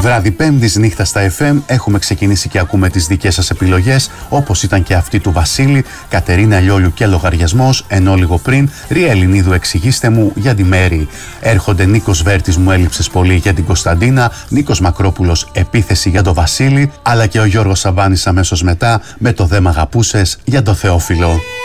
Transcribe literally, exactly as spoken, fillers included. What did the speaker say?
Βράδυ Πέμπτης, νύχτα στα εφ εμ, έχουμε ξεκινήσει και ακούμε τις δικές σας επιλογές, όπως ήταν και αυτή του Βασίλη, Κατερίνα Λιόλιου και λογαριασμός, ενώ λίγο πριν, Ρία Ελληνίδου εξηγήστε μου για τη Μέρη. Έρχονται Νίκος Βέρτης μου έλειψες πολύ για την Κωνσταντίνα, Νίκος Μακρόπουλος επίθεση για τον Βασίλη, αλλά και ο Γιώργος Σαββάνης αμέσως μετά με το δε μ' αγαπούσες για το Θεόφιλο.